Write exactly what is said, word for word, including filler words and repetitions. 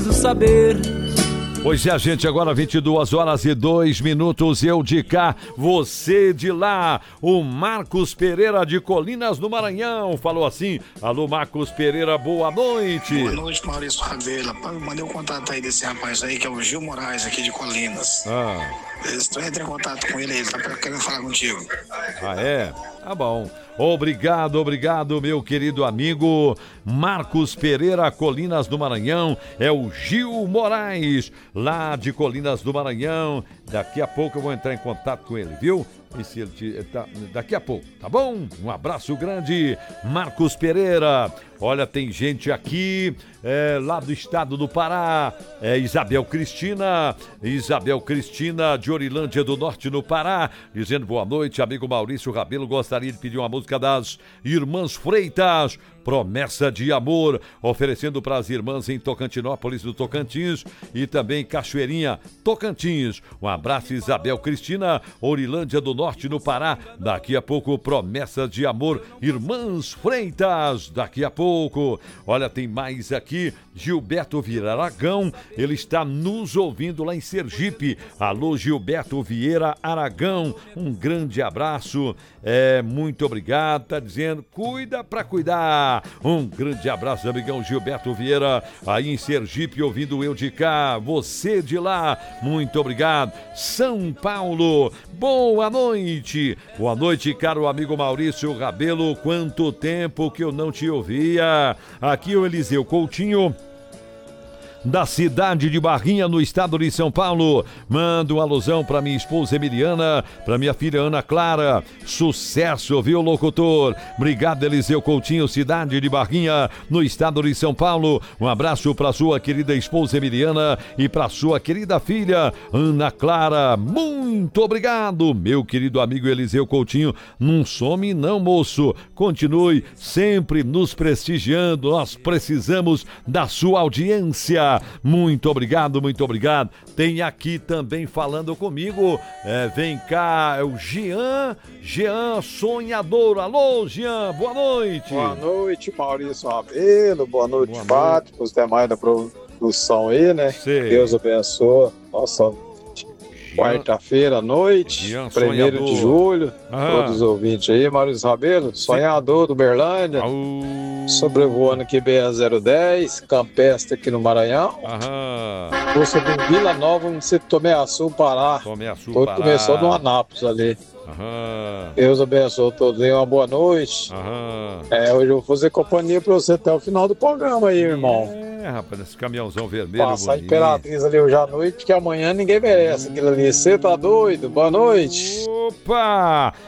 preciso saber. Pois é, gente, agora vinte e duas horas e dois minutos, eu de cá, você de lá. O Marcos Pereira de Colinas do Maranhão falou assim: alô, Marcos Pereira, boa noite. Boa noite, Maurício Rabelo. Mandei um contato aí desse rapaz aí, que é o Gil Moraes, aqui de Colinas. Ah, Estou entrando em contato com ele, ele tá querendo falar contigo. ah é? Tá bom. Obrigado, obrigado, meu querido amigo Marcos Pereira, Colinas do Maranhão. É o Gil Moraes, lá de Colinas do Maranhão. Daqui a pouco eu vou entrar em contato com ele, viu? E se ele te, tá, daqui a pouco, tá bom? Um abraço grande, Marcos Pereira. Olha, tem gente aqui é, lá do estado do Pará, é Isabel Cristina, Isabel Cristina de Orilândia do Norte no Pará, dizendo boa noite, amigo Maurício Rabelo, gostaria de pedir uma música das Irmãs Freitas, Promessa de Amor, oferecendo para as irmãs em Tocantinópolis do Tocantins e também Cachoeirinha, Tocantins. Um abraço, Isabel Cristina, Orilândia do Norte no Pará. Daqui a pouco, Promessa de Amor, Irmãs Freitas. Daqui a pouco, olha, tem mais aqui, Gilberto Vieira Aragão, ele está nos ouvindo lá em Sergipe. Alô, Gilberto Vieira Aragão, um grande abraço, é, muito obrigado, tá dizendo, cuida pra cuidar. Um grande abraço, amigão Gilberto Vieira, aí em Sergipe, ouvindo eu de cá, você de lá, muito obrigado. São Paulo, boa noite, boa noite, caro amigo Maurício Rabelo, quanto tempo que eu não te ouvia. Aqui o Eliseu Coutinho, da cidade de Barrinha, no estado de São Paulo. Mando uma alusão para minha esposa Emiliana, para minha filha Ana Clara. Sucesso, viu, locutor? Obrigado, Eliseu Coutinho, cidade de Barrinha, no estado de São Paulo. Um abraço para sua querida esposa Emiliana e para sua querida filha Ana Clara. Muito obrigado, meu querido amigo Eliseu Coutinho. Não some não, moço. Continue sempre nos prestigiando. Nós precisamos da sua audiência. Muito obrigado, muito obrigado. Tem aqui também falando comigo, é, vem cá, é o Jean, Jean Sonhador. Alô, Jean, boa noite. Boa noite, Maurício Rabelo, boa noite, boa Fábio, para os demais da produção aí, né? Sei. Deus abençoe. Nossa, quarta-feira à noite, Jean primeiro de Sonhador. julho, Ah. todos os ouvintes aí, Maurício Rabelo, sonhador do Berlândia, Au. sobrevoando aqui B A zero dez, campestre aqui no Maranhão. Aham. Vou subir em Vila Nova, no setor Tomeaçu, Pará. Tomeaçu, Todo Pará. começou no Anápolis ali. Aham. Deus abençoe todos aí, uma boa noite. Aham. É, hoje eu vou fazer companhia pra você até o final do programa aí, irmão. É, rapaz, esse caminhãozão vermelho. Passar a bonito. Imperatriz ali hoje à noite, que amanhã ninguém merece aquilo ali. Você tá doido? Boa noite. Opa!